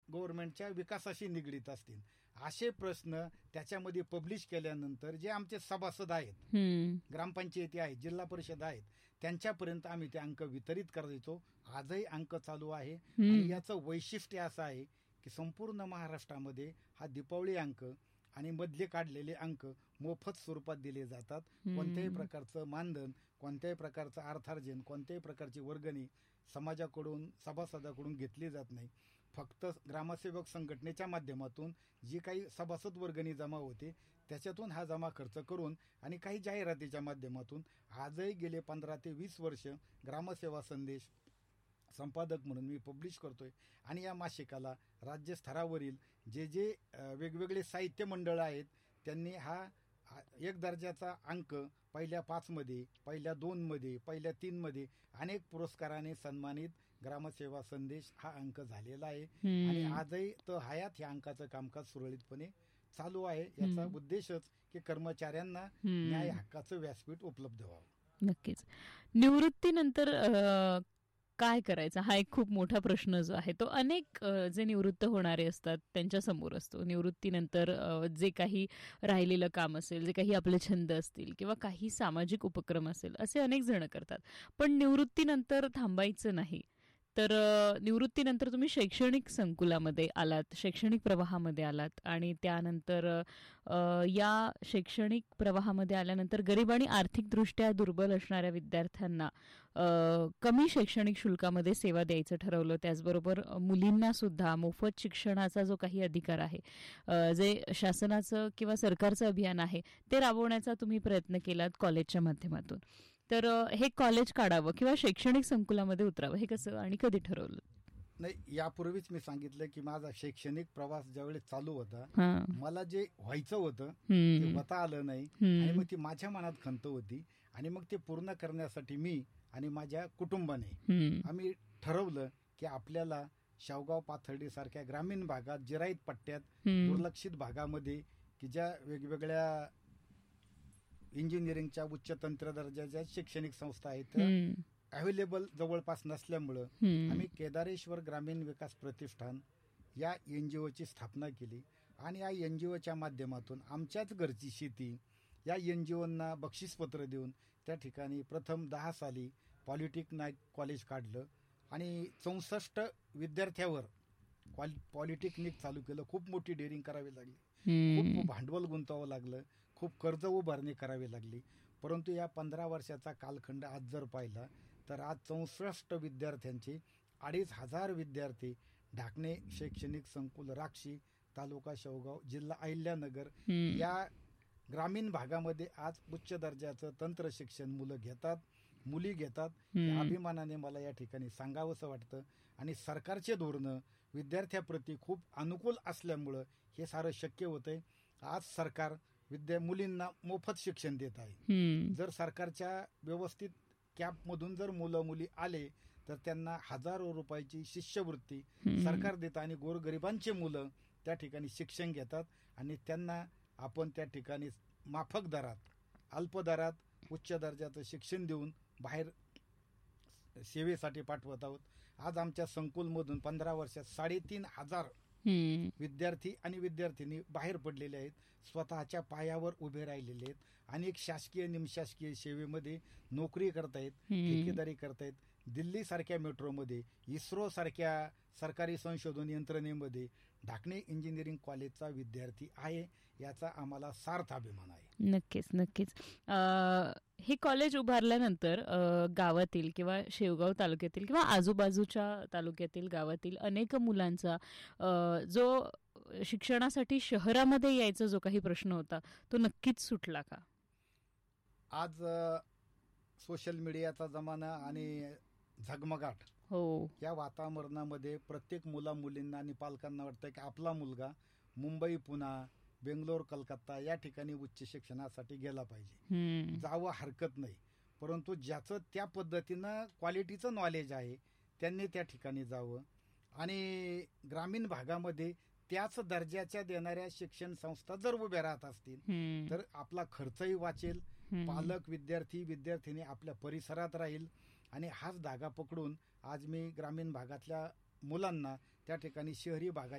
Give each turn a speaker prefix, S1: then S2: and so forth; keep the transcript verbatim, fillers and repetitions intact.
S1: गव्हर्नमेंटच्या विकासाशी निगडीत असतील असे प्रश्न त्याच्यामध्ये पब्लिश केल्यानंतर जे आमचे सभासद आहेत, ग्रामपंचायती आहेत, जिल्हा परिषद आहेत, त्यांच्यापर्यंत आम्ही ते अंक वितरित करायचो. आजही अंक चालू आहे. आणि याचं वैशिष्ट्य असं आहे की संपूर्ण महाराष्ट्रामध्ये हा दीपावली अंक आणि मधले काढलेले अंक मोफत स्वरूपात दिले जातात. कोणत्याही प्रकारचं मानधन, कोणत्याही प्रकारचं अर्थार्जन, कोणत्याही प्रकारची वर्गणी समाजाकडून, सभासदाकडून घेतली जात नाही. फक्त ग्रामसेवक संघटनेच्या माध्यमातून जी काही सभासद वर्गणी जमा होते त्याच्यातून हा जमा खर्च करून आणि काही जाहिरातीच्या माध्यमातून आजही गेले पंधरा ते वीस वर्ष ग्रामसेवा संदेश संपादक म्हणून मी पब्लिश करतोय. आणि या मासिकाला राज्यस्तरावरील जे जे वेगवेगळे साहित्य मंडळ आहेत त्यांनी हा एक दर्जाचा अंक पहिल्या पाचमध्ये, पहिल्या दोनमध्ये, पहिल्या तीनमध्ये अनेक पुरस्काराने सन्मानित ग्रामसेवा संदेश हा अंक झालेला आहे. आणि आजही तर हयात या अंकाचं कामकाज सुरळीतपणे चालू आहे. याचा उद्देशच की कर्मचाऱ्यांना न्याय हक्काचं व्यासपीठ उपलब्ध व्हावं.
S2: नक्कीच. निवृत्तीनंतर काय करायचं हा एक खूप मोठा प्रश्न जो आहे तो अनेक जे निवृत्त होणारे असतात त्यांच्या समोर असतो. निवृत्तीनंतर जे काही राहिलेलं काम असेल, जे काही आपले छंद असतील किंवा काही सामाजिक उपक्रम असेल असे अनेक जण करतात. पण निवृत्तीनंतर थांबायचं नाही. तर निवृत्तीनंतर तुम्ही शैक्षणिक संकुलामध्ये आलात, शैक्षणिक प्रवाहामध्ये आलात आणि त्यानंतर या शैक्षणिक प्रवाहामध्ये आल्यानंतर गरीब आणि आर्थिकदृष्ट्या दुर्बल असणाऱ्या विद्यार्थ्यांना कमी शैक्षणिक शुल्कामध्ये सेवा द्यायचं ठरवलं. त्याचबरोबर मुलींना सुद्धा मोफत शिक्षणाचा जो काही अधिकार आहे, जे शासनाचं किंवा सरकारचं अभियान आहे ते राबवण्याचा तुम्ही प्रयत्न केलात कॉलेजच्या माध्यमातून. तर हे कॉलेज काढावं किंवा शैक्षणिक संकुलामध्ये उतरावं हे कसं आणि कधी ठरवलं?
S1: नाही, यापूर्वीच मी सांगितलं की माझा शैक्षणिक प्रवास ज्यावेळेस चालू होता मला जे व्हायचं होतं ते होता आलं नाही. आणि मग ती माझ्या मनात खंत होती. आणि मग ते पूर्ण करण्यासाठी मी आणि माझ्या कुटुंबाने आम्ही ठरवलं की आपल्याला शेवगाव पाथर्डी सारख्या ग्रामीण भागात, जिरायत पट्ट्यात, दुर्लक्षित भागामध्ये की ज्या वेगवेगळ्या इंजिनिअरिंगच्या उच्च तंत्र दर्जाच्या शैक्षणिक संस्था आहेत अवेलेबल जवळपास नसल्यामुळं आम्ही केदारेश्वर ग्रामीण विकास प्रतिष्ठान या एनजीओची स्थापना केली. आणि या एनजीओच्या माध्यमातून आमच्याच घरची शेती या एनजीओंना बक्षीसपत्र देऊन त्या ठिकाणी प्रथम दहा साली पॉलिटेक्निक कॉलेज काढलं आणि चौसष्ट विद्यार्थ्यावर क्वाल पॉलिटेक्निक चालू केलं. खूप मोठी डेअरिंग करावी लागली, खूप भांडवल गुंतवावं लागलं, खूप कर्ज उभारणी करावी लागली. परंतु या पंधरा वर्षाचा कालखंड आज जर पाहिला तर आज चौसष्ट विद्यार्थ्यांचे अडीच हजार विद्यार्थी ढाकणे शैक्षणिक संकुल, राक्षी, तालुका शेवगाव, जिल्हा अहिल्यानगर या ग्रामीण भागामध्ये आज उच्च दर्जाचं तंत्र शिक्षण मुलं घेतात, मुली घेतात. अभिमानाने मला या ठिकाणी सांगावंसं वाटतं. आणि सरकारचे धोरणं विद्यार्थ्याप्रती खूप अनुकूल असल्यामुळं हे सारं शक्य होतंय. आज सरकार विद्या मुलींना मोफत शिक्षण देत आहे. जर सरकारच्या व्यवस्थित कॅपमधून जर मुलं मुली आले तर त्यांना हजारो रुपयाची शिष्यवृत्ती सरकार देतं आणि गोरगरिबांचे मुलं त्या ठिकाणी शिक्षण घेतात. आणि त्यांना आपण त्या ठिकाणी माफक दरात, अल्प दरात उच्च दर्जाचं शिक्षण देऊन बाहेर सेवेसाठी पाठवत आहोत. आज आमच्या संकुलमधून पंधरा वर्षात साडेतीन हजार विद्यार्थी आणि विद्यार्थिनी बाहेर पडलेले आहेत, स्वतःच्या पायावर उभे राहिलेले आहेत. अनेक शासकीय निमशासकीय सेवेमध्ये नोकरी करतायत, ठेकेदारी करतायत. दिल्ली सारख्या मेट्रोमध्ये, इस्रो सारख्या सरकारी संशोधन यंत्रणेमध्ये ढाकणे इंजिनिअरिंग कॉलेजचा विद्यार्थी आहे. याचा आम्हाला सार्थ अभिमान आहे.
S2: नक्कीच नक्कीच. हे कॉलेज उभारल्यानंतर गावातील किंवा शेवगाव तालुक्यातील किंवा आजूबाजूच्या तालुक्यातील गावातील अनेक मुलांचा जो शिक्षणासाठी शहरामध्ये यायचा जो काही प्रश्न होता तो नक्कीच सुटला का?
S1: आज सोशल मीडियाचा जमाना आणि झगमगाट
S2: हो
S1: या वातावरणामध्ये प्रत्येक मुला मुलींना आणि पालकांना वाटतं की आपला मुलगा मुंबई, पुणे, बेंगलोर, कलकत्ता या ठिकाणी उच्च शिक्षणासाठी गेला पाहिजे. जावं हरकत नाही, परंतु ज्याचं त्या पद्धतीनं क्वालिटीचं नॉलेज आहे त्यांनी त्या ठिकाणी जावं. आणि ग्रामीण भागामध्ये त्याच दर्जाच्या देणाऱ्या शिक्षण संस्था जर उभ्या राहत असतील तर आपला खर्चही वाचेल, पालक, विद्यार्थी, विद्यार्थिनी आपल्या परिसरात राहील. आणि हाच धागा पकडून आज मी ग्रामीण भागातल्या मुलांना त्या ठिकाणी शहरी भागात